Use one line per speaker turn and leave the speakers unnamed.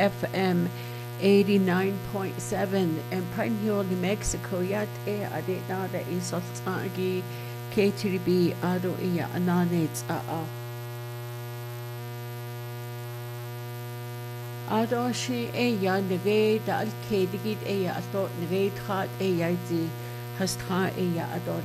FM 89.7 in Pine Hill, New Mexico. Yat adinada isoltagi K3B ado iya ananets Ado shi ya nagay da al kedigit ya ato nagay that ya iti hastha ya adon